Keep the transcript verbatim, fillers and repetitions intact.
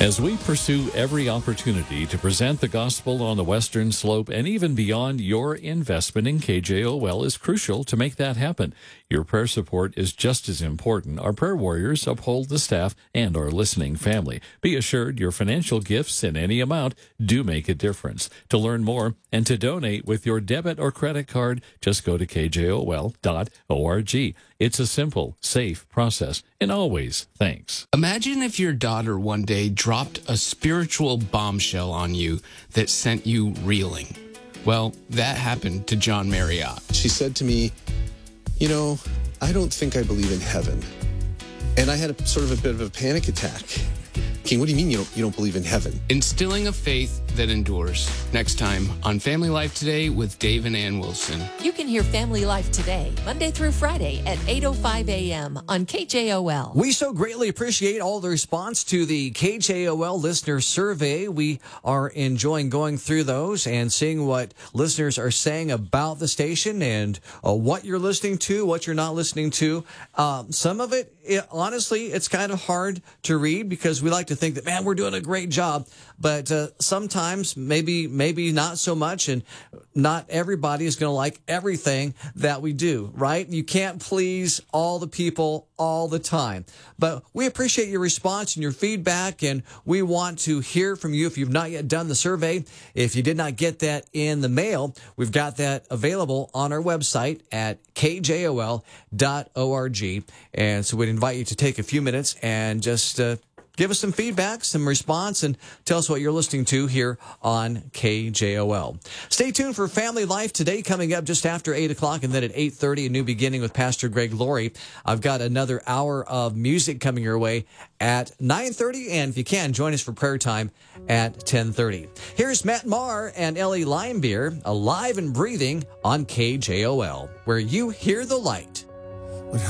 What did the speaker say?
As we pursue every opportunity to present the gospel on the Western Slope and even beyond, your investment in K J O L is crucial to make that happen. Your prayer support is just as important. Our prayer warriors uphold the staff and our listening family. Be assured your financial gifts in any amount do make a difference. To learn more and to donate with your debit or credit card, just go to K J O L dot org. It's a simple, safe process. And always, thanks. Imagine if your daughter one day dropped a spiritual bombshell on you that sent you reeling. Well, that happened to John Marriott. She said to me, you know, I don't think I believe in heaven. And I had a sort of a bit of a panic attack. King, what do you mean you don't, you don't believe in heaven? Instilling a faith that endures. Next time on Family Life Today with Dave and Ann Wilson. You can hear Family Life Today, Monday through Friday at eight oh five a.m. on K J O L. We so greatly appreciate all the response to the K J O L listener survey. We are enjoying going through those and seeing what listeners are saying about the station and uh, what you're listening to, what you're not listening to. Um, some of it, it, honestly, it's kind of hard to read because we like to think that, man, we're doing a great job. But uh, sometimes maybe maybe not so much, and not everybody is going to like everything that we do, right? You can't please all the people all the time. But we appreciate your response and your feedback, and we want to hear from you if you've not yet done the survey. If you did not get that in the mail, we've got that available on our website at K J O L dot org. And so we'd invite you to take a few minutes and just uh, give us some feedback, some response, and tell us what you're listening to here on K J O L. Stay tuned for Family Life Today coming up just after eight o'clock, and then at eight thirty, a new beginning with Pastor Greg Laurie. I've got another hour of music coming your way at nine thirty, and if you can, join us for prayer time at ten thirty. Here's Matt Maher and Ellie Limebeer, alive and breathing on K J O L, where you hear the light.